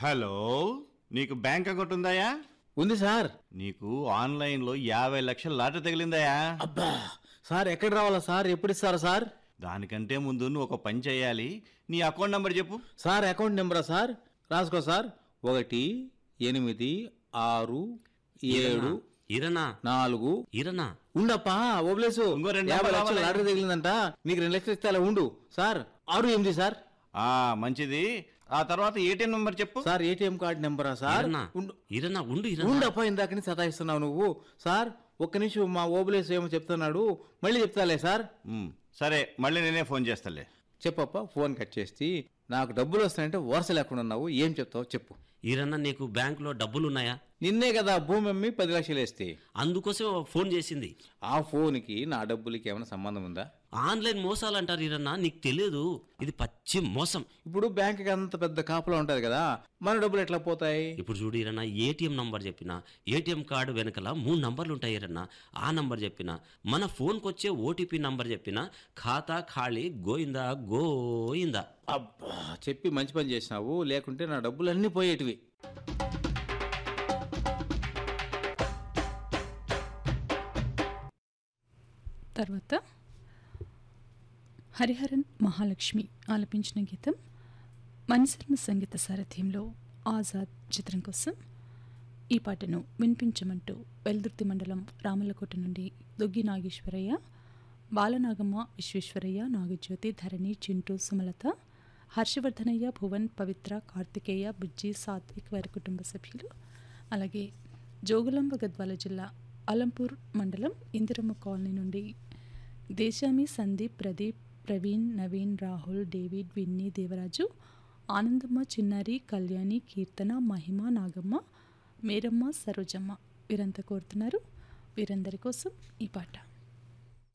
Hello, నీకు bank account ఉందాయా? ఉంది sir. నీకు ఆన్లైన్లో 50 లక్షల లాటరీ తగిలిందాయా? అబ్బా సార్, ఎక్కడ రావాలా సార్? ఎప్పుడు ఇస్తారా సార్? దానికంటే ముందు నువ్వు ఒక పని చేయాలి. నీ అకౌంట్ నంబర్ చెప్పు. Sir account నెంబరా sir? రాసుకో సార్. 1 8 6 7 ఇరనా 4 ఇరనా ఉండప్పా ఓబ్లేసు. ఇంకో 2 50 లక్షలు రావాలి. లాటరీ తగిలిందంట. నీకు 2 లక్షలు ఇస్తే అలా ఉండు సార్. 6 8 సార్. మంచిది. ఆ తర్వాత ఏటీఎం నంబర్ చెప్పు. Sir ATM card నెంబరా sir? ఇరనా ఇరనా ఉండు ఇరనా ఉండప్పా, ఇందాక నుంచి సతాయిస్తున్నావు నువ్వు సార్. ఒక్క నిమిషం, మా ఓబులేసు ఏమో చెప్తున్నాడు, మళ్ళీ చెప్తాలే సార్. సరే, మళ్ళీ నేనే ఫోన్ చేస్తాలే. చెప్పప్ప. ఫోన్ కట్ చేసి, నాకు డబ్బులు వస్తాయంటే వరుస లేకుండా ఉన్నావు. ఏం చెప్తావు చెప్పు. ఇరన్నా నీకు బ్యాంకులో డబ్బులున్నాయా? నిన్నే కదా భూమి అమ్మి 10 లక్షలు వేస్తే. అందుకోసం ఫోన్ చేసింది. ఆ ఫోన్కి నా డబ్బులకి ఏమైనా సంబంధం ఉందా? ఆన్లైన్ మోసాలు అంటారు ఇరన్నా, నీకు తెలియదు? ఇది పచ్చి మోసం. ఇప్పుడు బ్యాంక్కి అంత పెద్ద కాపలా ఉంటది కదా, మన డబ్బులు ఎట్లా పోతాయి? ఇప్పుడు చూడు ఇరన్నా, ఏటీఎం నంబర్ చెప్పిన, ఏటీఎం కార్డు వెనకల 3 నంబర్లు ఉంటాయి ఇరన్నా. ఆ నంబర్ చెప్పిన, మన ఫోన్కి వచ్చే ఓటీపీ నంబర్ చెప్పిన, ఖాతా ఖాళీ గోయిందా గోయిందా. అబ్బా, చెప్పి మంచి పని చేసినావు, లేకుంటే నా డబ్బులు అన్నీ పోయేటివి. తర్వాత హరిహరన్ మహాలక్ష్మి ఆలపించిన గీతం మన్సర్మ సంగీత సారథ్యంలో ఆజాద్ చిత్రం కోసం ఈ పాటను వినిపించమంటూ వెల్దుర్తి మండలం రామలకోట నుండి దొగ్గి నాగేశ్వరయ్య, బాలనాగమ్మ, విశ్వేశ్వరయ్య, నాగజ్యోతి, ధరణి, చింటూ, సుమలత, హర్షవర్ధనయ్య, భువన్, పవిత్ర, కార్తికేయ, బుజ్జి, సాత్విక్ వారి కుటుంబ సభ్యులు, అలాగే జోగులాంబ గద్వాల జిల్లా అలంపూర్ మండలం ఇందిరమ్మ కాలనీ నుండి దేశామి, సందీప్, ప్రదీప్, ప్రవీణ్, నవీన్, రాహుల్, డేవిడ్, విన్నీ, దేవరాజు, ఆనందమ్మ, చిన్నారి, కళ్యాణి, కీర్తన, మహిమ, నాగమ్మ, మేరమ్మ, సరోజమ్మ వీరంతా కోరుతున్నారు. వీరందరి కోసం ఈ పాట.